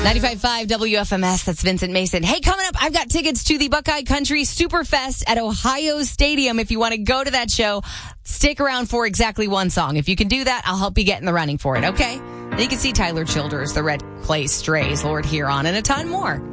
95.5 WFMS, that's Vincent Mason. Hey, coming up, I've got tickets to the Buckeye Country Superfest at Ohio Stadium. If you want to go to that show, stick around for exactly one song. If you can do that, I'll help you get in the running for it, okay? And you can see Tyler Childers, The Red Clay Strays, Lord Huron, and a ton more.